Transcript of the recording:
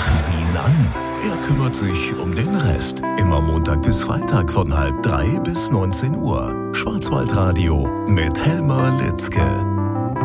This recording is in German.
Lachen Sie ihn an. Er kümmert sich um den Rest. Immer Montag bis Freitag von 12:30 bis 19 Uhr. Schwarzwaldradio mit Helmer Litzke.